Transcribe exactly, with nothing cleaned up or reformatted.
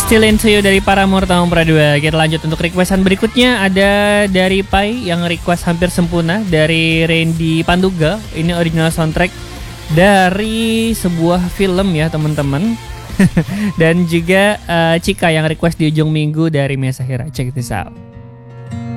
Still Into You dari Paramore tahun dua. Kita lanjut untuk requestan berikutnya. Ada dari Pai yang request Hampir Sempurna dari Randy Panduga. Ini original soundtrack dari sebuah film ya teman-teman. Dan juga uh, Cika yang request di ujung minggu dari Mesa Hira. Check this out.